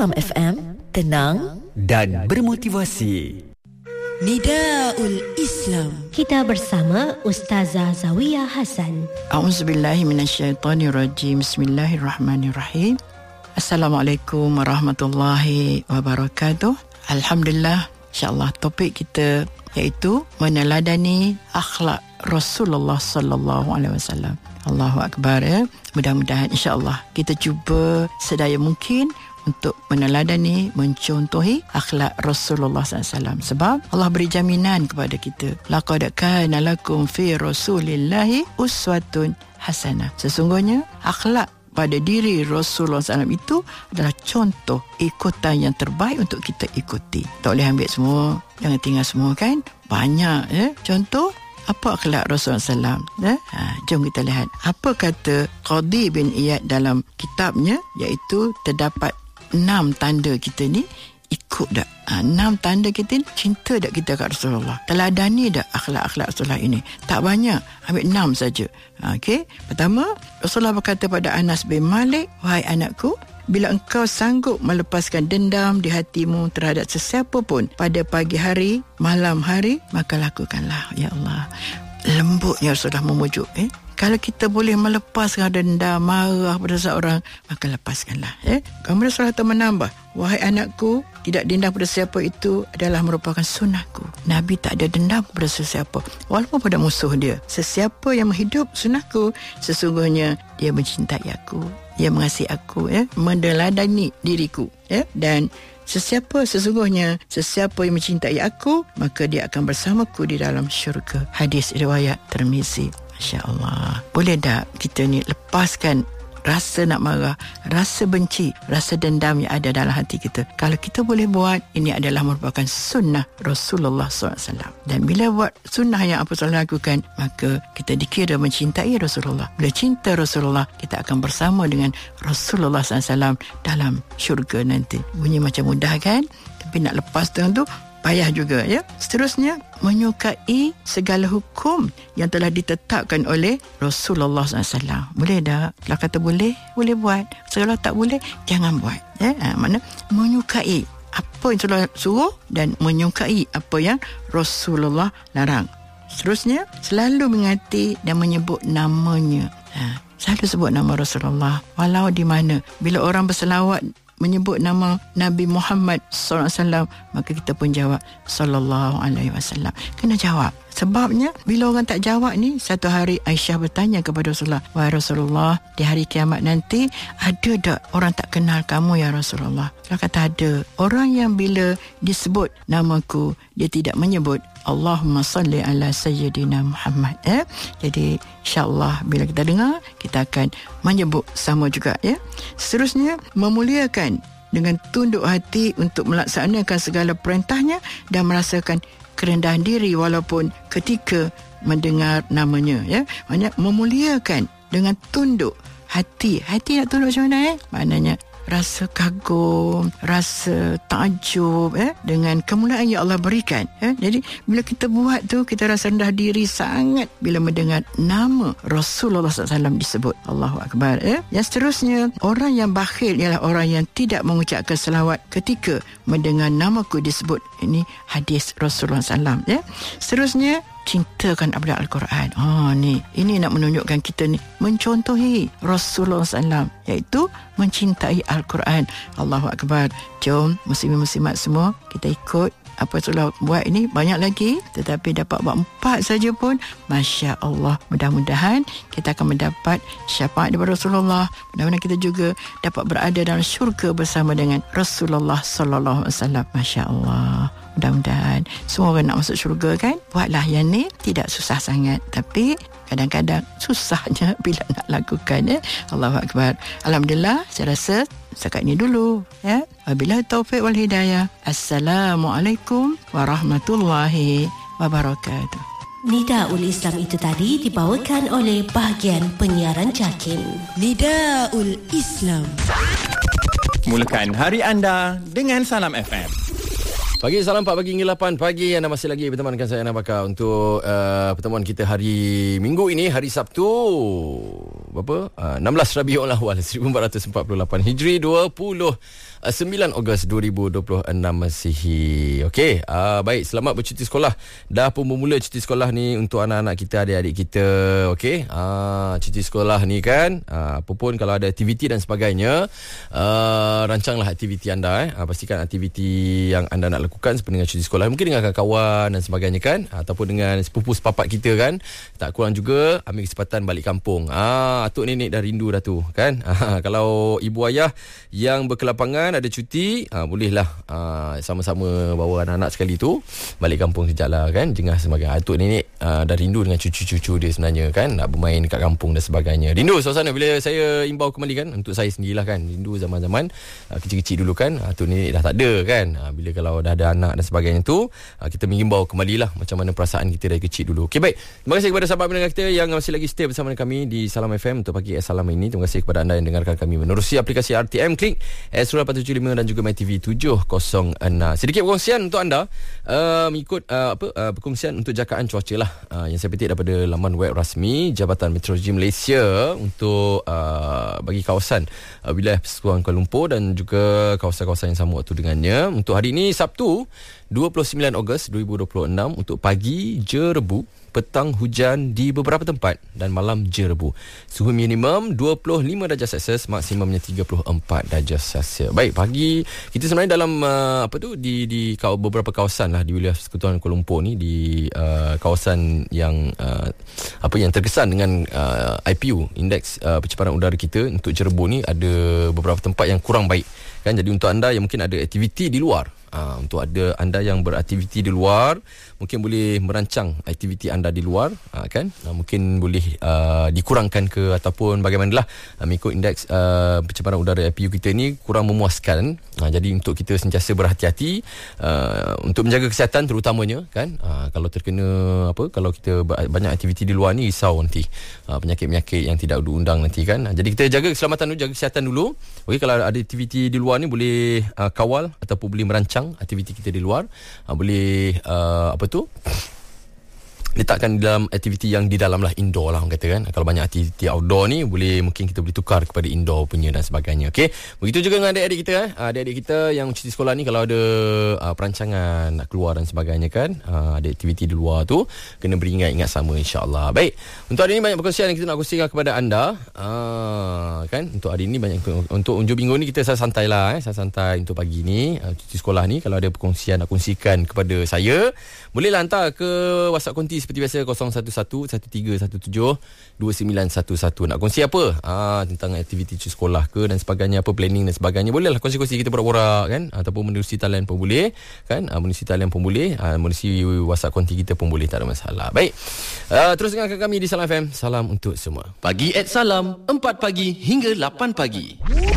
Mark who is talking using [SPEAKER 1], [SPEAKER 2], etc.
[SPEAKER 1] Salam FM, tenang
[SPEAKER 2] dan bermotivasi.
[SPEAKER 3] Nidaul Islam.
[SPEAKER 4] Kita bersama Ustazah Zawiyah Hasan.
[SPEAKER 3] A'udzubillahi minasyaitonirrajim. Bismillahirrahmanirrahim. Assalamualaikum warahmatullahi wabarakatuh. Alhamdulillah, insya-Allah topik kita iaitu meneladani akhlak Rasulullah sallallahu alaihi wasallam. Allahu akbar ya. Mudah-mudahan insya-Allah kita cuba sedaya mungkin untuk meneladani, mencontohi akhlak Rasulullah SAW. Sebab Allah beri jaminan kepada kita. Laqad kana lakum fi Rasulillahi uswatun hasanah. Sesungguhnya akhlak pada diri Rasulullah SAW itu adalah contoh ikutan yang terbaik untuk kita ikuti. Tak boleh ambil semua, jangan tinggal semua kan. Banyak ya. Contoh apa akhlak Rasulullah SAW? Jom kita lihat. Apa kata Qadi bin Iyad dalam kitabnya, iaitu terdapat 6 tanda kita ni ikut tak? 6 tanda kita ni cinta tak kita kat Rasulullah? Teladani tak akhlak-akhlak Rasulullah ini? Tak banyak, ambil 6 saja. Okey. Pertama, Rasulullah berkata pada Anas bin Malik, "Wahai anakku, bila engkau sanggup melepaskan dendam di hatimu terhadap sesiapa pun pada pagi hari, malam hari, maka lakukanlah." Ya Allah, lembutnya Rasulullah memujuk. Kalau kita boleh melepaskan dendam, marah pada seorang, maka lepaskanlah. Kemudian Rasulullah menambah, "Wahai anakku, tidak dendam pada siapa itu adalah merupakan sunnahku." Nabi tak ada dendam kepada sesiapa, walaupun pada musuh dia. Sesiapa yang menghidup sunnahku, sesungguhnya dia mencintai aku, dia mengasihi aku, meneladani diriku. Dan sesungguhnya sesiapa yang mencintai aku, maka dia akan bersamaku di dalam syurga. Hadis riwayat Tirmizi. Masya Allah. Boleh tak kita ni lepaskan rasa nak marah, rasa benci, rasa dendam yang ada dalam hati kita? Kalau kita boleh buat, ini adalah merupakan sunnah Rasulullah SAW. Dan bila buat sunnah yang apa Rasulullah lakukan, maka kita dikira mencintai Rasulullah. Bila cinta Rasulullah, kita akan bersama dengan Rasulullah SAW dalam syurga nanti. Bunyi macam mudah kan? Tapi nak lepas tu payah juga ya. Seterusnya, menyukai segala hukum yang telah ditetapkan oleh Rasulullah SAW. Boleh tak? Kalau kata boleh, boleh buat. Kalau tak boleh, jangan buat. Makna menyukai apa yang Rasulullah suruh dan menyukai apa yang Rasulullah larang. Seterusnya, selalu mengingati dan menyebut namanya. Selalu sebut nama Rasulullah walau di mana. Bila orang berselawat menyebut nama Nabi Muhammad SAW, maka kita pun jawab sallallahu alaihi wasallam. Kena jawab. Sebabnya bila orang tak jawab ni, satu hari Aisyah bertanya kepada Rasulullah, "Wahai Rasulullah, di hari kiamat nanti ada tak orang tak kenal kamu ya Rasulullah?" Dia kata ada. Orang yang bila disebut namaku, dia tidak menyebut Allahumma salli ala Sayyidina Muhammad. Jadi insyaAllah bila kita dengar, kita akan menyebut sama juga ya. Seterusnya, memuliakan dengan tunduk hati untuk melaksanakan segala perintahnya dan merasakan kerendahan diri walaupun ketika mendengar namanya ya. Maksudnya memuliakan dengan tunduk hati. Hati nak tunduk macam mana Maknanya rasa kagum, rasa takjub dengan kemuliaan yang Allah berikan. Jadi bila kita buat tu, kita rasa rendah diri sangat bila mendengar nama Rasulullah SAW disebut. Allahu Akbar. Yang seterusnya, orang yang bakhil ialah orang yang tidak mengucapkan selawat ketika mendengar namaku disebut. Ini hadis Rasulullah SAW. Seterusnya, cintakan kepada Al-Quran. Ini nak menunjukkan kita ni mencontohi Rasulullah SAW, iaitu mencintai Al-Quran. Allahu Akbar. Jom muslimin-muslimat semua, kita ikut apa Rasulullah buat ini. Banyak lagi, tetapi dapat buat 4 saja pun Masya Allah. Mudah-mudahan kita akan mendapat syafaat daripada Rasulullah. Mudah-mudahan kita juga dapat berada dalam syurga bersama dengan Rasulullah Sallallahu Alaihi Wasallam. Masya Allah. Mudah-mudahan semua orang nak masuk syurga kan. Buatlah yang ni, tidak susah sangat, tapi kadang-kadang susahnya bila nak lakukan. Allahu Akbar. Alhamdulillah, saya rasa setakat ini dulu ya. Wabillahi taufiq wal hidayah. Assalamualaikum warahmatullahi wabarakatuh.
[SPEAKER 4] Nidaul Islam itu tadi dibawakan oleh bahagian penyiaran JAKIM.
[SPEAKER 1] Nidaul Islam.
[SPEAKER 2] Mulakan hari anda dengan Salam FM.
[SPEAKER 5] Pagi salam 4 pagi hingga 8 pagi. Anda masih lagi berteman dengan saya Ana Bakar untuk pertemuan kita hari Minggu ini, hari Sabtu. 16 Rabiul Awal 1448 Hijri, 29 Ogos 2026 Masihi. Okey, baik, selamat bercuti sekolah. Dah pun bermula cuti sekolah ni untuk anak-anak kita, adik-adik kita. Okey, cuti sekolah ni kan, apa pun kalau ada aktiviti dan sebagainya, rancanglah aktiviti anda. Pastikan aktiviti yang anda nak lakukan seperti dengan cuti sekolah, mungkin dengan kawan-kawan dan sebagainya kan, ataupun dengan sepupu sepapat kita kan. Tak kurang juga ambil kesempatan balik kampung. Atuk nenek dah rindu dah tu kan. Kalau ibu ayah yang berkelapangan ada cuti, bolehlah sama-sama bawa anak-anak sekali tu balik kampung sekejap lah kan, jengah sebagainya. Atuk nenek dah rindu dengan cucu-cucu dia sebenarnya kan, nak bermain kat kampung dan sebagainya. Rindu suasana bila saya imbau kembali kan, untuk saya sendirilah kan, rindu zaman-zaman kecil-kecil dulu kan. Atuk nenek dah tak ada kan. Bila kalau dah ada anak dan sebagainya tu, kita mengimbau kembalilah macam mana perasaan kita dari kecil dulu. Okey, baik, terima kasih kepada sahabat pendengar kita yang masih lagi stay bersama dengan kami di Salam FM untuk pagi Salam ini. Terima kasih kepada anda yang dengarkan kami menerusi aplikasi RTM Klik, Astro 875 dan juga MyTV 706. Sedikit perkongsian untuk anda mengikut perkongsian untuk jakaan cuaca lah, yang saya petik daripada laman web rasmi Jabatan Meteorologi Malaysia untuk bagi kawasan wilayah Persekutuan Kuala Lumpur dan juga kawasan-kawasan yang sama waktu dengannya. Untuk hari ini Sabtu 29 Ogos 2026, untuk pagi jerebu, petang hujan di beberapa tempat dan malam jerebu. Suhu minimum 25 darjah Celsius, maksimumnya 34 darjah Celsius. Baik, pagi kita sebenarnya dalam di beberapa kawasan lah di wilayah Persekutuan Kuala Lumpur ni, di kawasan yang yang terkesan dengan IPU, indeks pencemaran udara kita untuk jerebu ni, ada beberapa tempat yang kurang baik kan. Jadi untuk anda yang mungkin ada aktiviti di luar, untuk anda yang beraktiviti di luar, mungkin boleh merancang aktiviti anda di luar kan, mungkin boleh dikurangkan ke ataupun bagaimanalah, mengikut indeks pencemaran udara IPU kita ni kurang memuaskan. Jadi untuk kita sentiasa berhati-hati untuk menjaga kesihatan terutamanya kan. Kalau terkena kalau kita banyak aktiviti di luar ni, risau nanti penyakit-penyakit yang tidak diundang nanti kan. Jadi kita jaga keselamatan dulu, jaga kesihatan dulu. Okey, kalau ada aktiviti di luar ni boleh kawal ataupun boleh merancang aktiviti kita di luar, boleh letakkan dalam aktiviti yang di dalam lah, indoor lah orang kata kan. Kalau banyak aktiviti outdoor ni, mungkin kita boleh tukar kepada indoor punya dan sebagainya. Okey, begitu juga dengan adik-adik kita adik-adik kita yang cuti sekolah ni, kalau ada perancangan nak keluar dan sebagainya kan, ada aktiviti di luar tu, kena beringat-ingat sama insya-Allah. Baik, untuk hari ni banyak perkongsian yang kita nak kongsikan kepada anda kan. Untuk hari ni banyak, untuk unjuk minggu ni kita santai lah santai untuk pagi ni cuti sekolah ni. Kalau ada perkongsian nak kongsikan kepada saya, bolehlah hantar ke WhatsApp konti seperti biasa, 0111172911. Nak kongsi apa tentang aktiviti cuti sekolah ke dan sebagainya, apa planning dan sebagainya, bolehlah kongsi-kongsi, kita borak-borak kan, ataupun menerusi talian pun boleh kan, menerusi talian pun boleh, menerusi WhatsApp konti kita pun boleh, tak ada masalah. Baik, terus dengarkan kami di Salam FM. Salam untuk semua.
[SPEAKER 2] Pagi @ Salam, 4 pagi hingga 8 pagi.